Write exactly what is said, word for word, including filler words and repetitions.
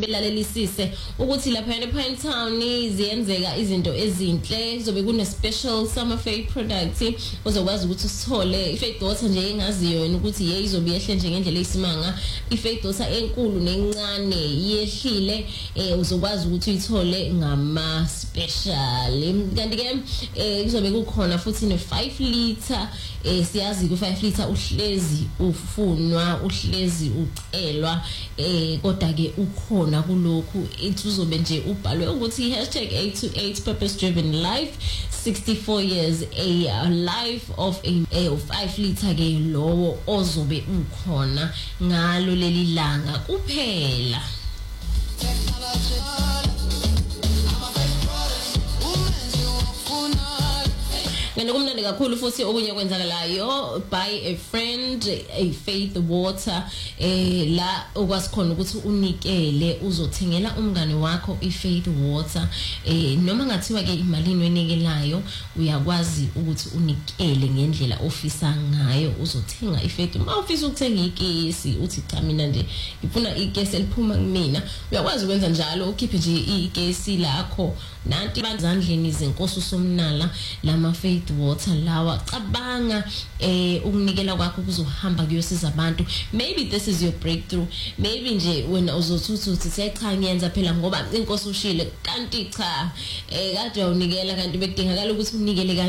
belalelisise ukuthi lapha ePine Town ziyenzeka izinto ezinhle kuzobe kune special summer fair product uzokwazi ukuthi usithole iFaith Water nje engaziyo yena ukuthi ye izobe yehle nje ngendlela eyisimanga iFaith Water enkulu nencane yehlile eh uzokwazi ukuthi uyithole ngama special kanti ke eh kuzobe kukhona futhi ne five liter eh siyazi ku five liter uhlezi ufunwa uhlezi ucelwa eh kodwa ke ukhona kulokhu ithi uzobe nje ubhalwe ukuthi hashtag eight two eight purpose driven life sixty-four years a life of a of five liter ke lowo ozobe ukhona ngalo leli langa kuphela. Ngene kumnandi kakhulu futhi okunye kwenzakalayo buy a friend a Faith Water eh la okwasikhona ukuthi unikele uzothengela umngane wakho iFaith Water eh noma ngathiwa ke imalini wenikelayo uyakwazi ukuthi unikele ngendlela ofisa ngayo uzothenga iFaith uma ufisa ukuthenga igesi uthi cha mina nje ngifuna igesi eliphuma kumina uyakwazi ukwenza njalo ukhiphe nje igesi lakho nanti bazandleni izinkosi usomnala lama Faith Water lawa cabanga eh ukunikela kwakho kuzohamba kuyosiza abantu maybe this is your breakthrough maybe nje wena uzothuthi secha ngiyenza phela ngoba inkosi ushile kanti cha eh kade unikela kanti bekudingakala ukuthi unikele